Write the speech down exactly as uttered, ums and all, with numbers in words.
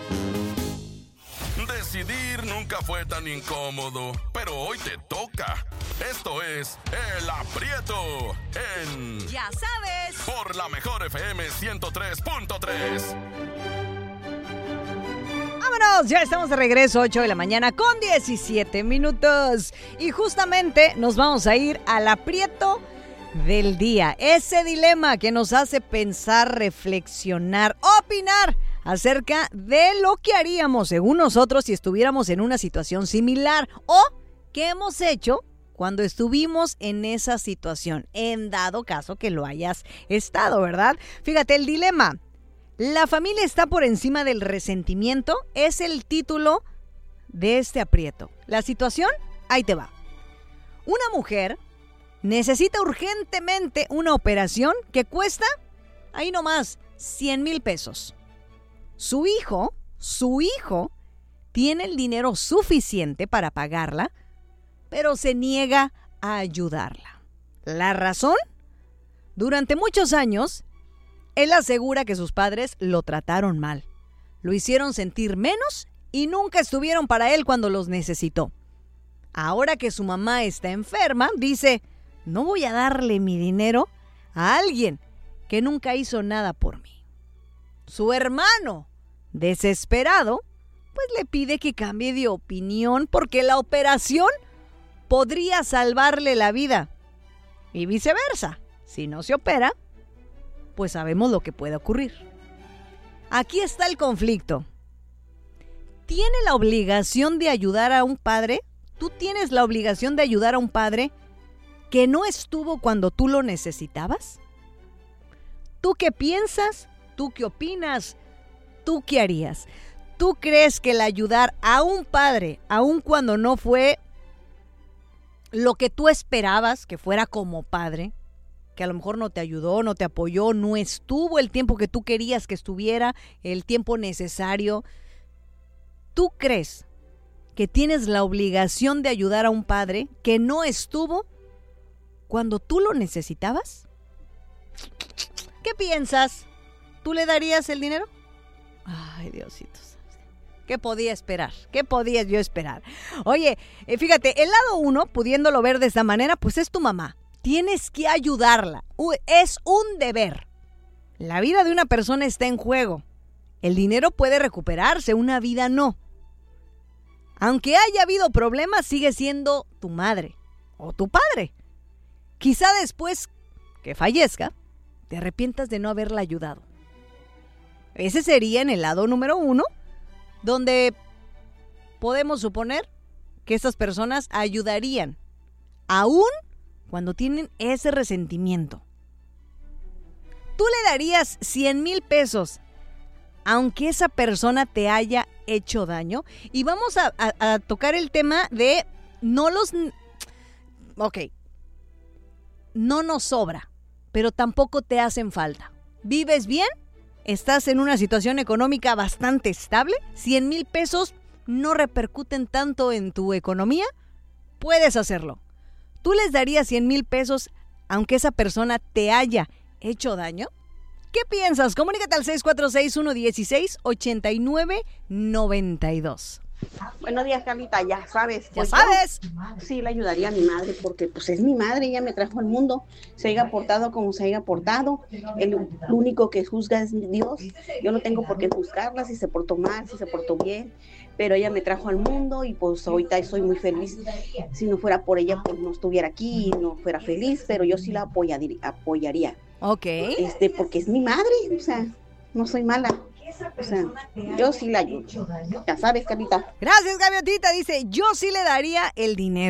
Decidir nunca fue tan incómodo, pero hoy te toca. Esto es El Aprieto en... Ya sabes. Por la mejor F M ciento tres punto tres. ¡Vámonos! Ya estamos de regreso, ocho de la mañana con diecisiete minutos. Y justamente nos vamos a ir al aprieto del día. Ese dilema que nos hace pensar, reflexionar, opinar acerca de lo que haríamos según nosotros si estuviéramos en una situación similar o qué hemos hecho cuando estuvimos en esa situación, en dado caso que lo hayas estado, ¿verdad? Fíjate, el dilema. La familia está por encima del resentimiento es el título de este aprieto. La situación, ahí te va. Una mujer necesita urgentemente una operación que cuesta, ahí nomás, cien mil pesos. Su hijo, su hijo, tiene el dinero suficiente para pagarla, pero se niega a ayudarla. ¿La razón? Durante muchos años, él asegura que sus padres lo trataron mal, lo hicieron sentir menos y nunca estuvieron para él cuando los necesitó. Ahora que su mamá está enferma, dice, no voy a darle mi dinero a alguien que nunca hizo nada por mí. Su hermano, desesperado, pues le pide que cambie de opinión porque la operación podría salvarle la vida. Y viceversa, si no se opera, pues sabemos lo que puede ocurrir. Aquí está el conflicto. ¿Tiene la obligación de ayudar a un padre? ¿Tú tienes la obligación de ayudar a un padre que no estuvo cuando tú lo necesitabas? ¿Tú qué piensas? ¿Tú qué opinas? ¿Tú qué harías? ¿Tú crees que el ayudar a un padre, aun cuando no fue lo que tú esperabas que fuera como padre, que a lo mejor no te ayudó, no te apoyó, no estuvo el tiempo que tú querías que estuviera, el tiempo necesario, ¿tú crees que tienes la obligación de ayudar a un padre que no estuvo cuando tú lo necesitabas? ¿Qué piensas? ¿Tú le darías el dinero? Ay, Diosito. ¿Qué podía esperar? ¿Qué podía yo esperar? Oye, fíjate, el lado uno, pudiéndolo ver de esta manera, pues es tu mamá. Tienes que ayudarla. Es un deber. La vida de una persona está en juego. El dinero puede recuperarse, una vida no. Aunque haya habido problemas, sigue siendo tu madre o tu padre. Quizá después que fallezca, te arrepientas de no haberla ayudado. Ese sería en el lado número uno, donde podemos suponer que estas personas ayudarían, aún cuando tienen ese resentimiento. ¿Tú le darías cien mil pesos aunque esa persona te haya hecho daño? Y vamos a, a, a tocar el tema de no los... Ok, no nos sobra, pero tampoco te hacen falta. ¿Vives bien? ¿Estás en una situación económica bastante estable? ¿cien mil pesos no repercuten tanto en tu economía? Puedes hacerlo. ¿Tú les darías cien mil pesos aunque esa persona te haya hecho daño? ¿Qué piensas? Comunícate al seis cuatro seis, uno uno seis, ocho nueve nueve dos. Buenos días, Carlita, ya sabes. ¿Ya pues sabes? Yo, sí, le ayudaría a mi madre porque pues es mi madre, ella me trajo al mundo, se haya portado como se haya portado, el único que juzga es Dios, yo no tengo por qué juzgarla si se portó mal, si se portó bien, pero ella me trajo al mundo y pues ahorita soy muy feliz. Si no fuera por ella, pues no estuviera aquí, no fuera feliz, pero yo sí la apoyaría, apoyaría. Ok. Este, porque es mi madre, o sea, no soy mala. O sea, yo sí la ayudo. Ya sabes, Carlita. Gracias, Gaviotita. Dice, yo sí le daría el dinero.